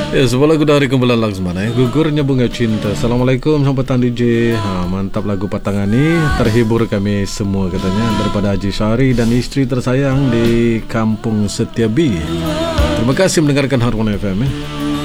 Ya, sebuah lagu dari Kumpulan Laksmana, Gugurnya Bunga Cinta. Assalamualaikum, selamat petang DJ. Mantap lagu patangan ni, terhibur kami semua katanya. Daripada Haji Syari dan isteri tersayang di Kampung Setiabi. Terima kasih mendengarkan Harmoni FM.